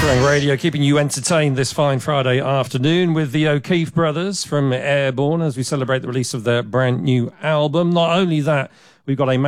Kerrang Radio, keeping you entertained this fine Friday afternoon with the O'Keefe Brothers from Airborne as we celebrate the release of their brand new album. Not only that, we've got a